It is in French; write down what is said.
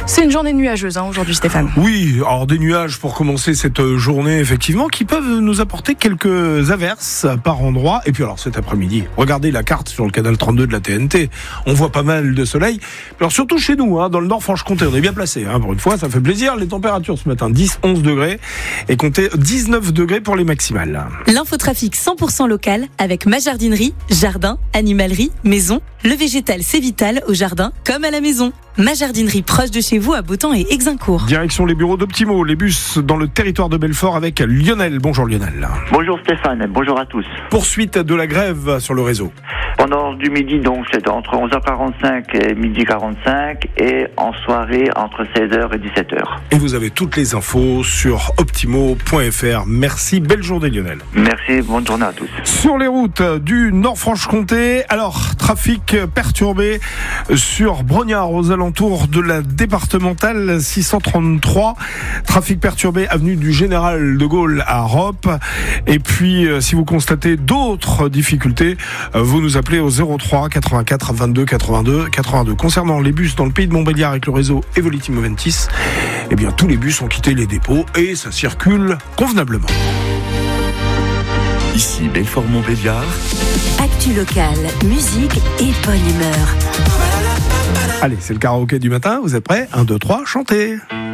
C'est une journée nuageuse aujourd'hui, Stéphane. Oui, alors des nuages pour commencer cette journée, effectivement, qui peuvent nous apporter quelques averses par endroits. Et puis alors cet après-midi, regardez la carte sur le canal 32 de la TNT. On voit pas mal de soleil. Alors surtout chez nous, dans le Nord-Franche-Comté, on est bien placé. Pour une fois, ça fait plaisir. Les températures ce matin, 10-11 degrés. Et comptez 19 degrés pour les maximales. L'infotrafic 100% local avec ma jardinerie, jardin, animalerie, maison. Le végétal, c'est vital au jardin comme à la maison. Ma jardinerie proche de chez vous à Beautemps et Exincourt. Direction les bureaux d'Optimo, les bus dans le territoire de Belfort avec Lionel. Bonjour Lionel. Bonjour Stéphane, bonjour à tous. Poursuite de la grève sur le réseau. Pendant du midi, donc c'est entre 11h45 et midi 45 et en soirée entre 16h et 17h. Et vous avez toutes les infos sur optimo.fr. Merci, belle journée Lionel. Merci, bonne journée à tous. Sur les routes du Nord-Franche-Comté, alors trafic perturbé sur Brognard aux alentours de la départementale 633. Trafic perturbé avenue du Général de Gaulle à Roppe. Et puis si vous constatez d'autres difficultés, vous nous appelez au 03 84 22 82 82. Concernant les bus dans le pays de Montbéliard avec le réseau Evoliti Moventis, eh bien tous les bus ont quitté les dépôts et ça circule convenablement. Ici Belfort-Montbéliard. Actu locale, musique et bonne humeur. Allez, c'est le karaoké du matin, vous êtes prêts ? 1, 2, 3, chantez.